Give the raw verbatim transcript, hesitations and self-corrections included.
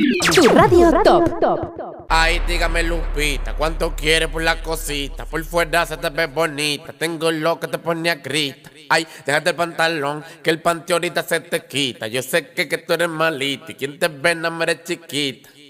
Tu radio top. Ay, dígame Lupita, ¿cuánto quieres por la cosita? Por fuera se te ve bonita, tengo lo que te pone a grita. Ay, déjate el pantalón, que el panty ahorita se te quita. Yo sé que, que tú eres malita y quien te ve no me eres chiquita.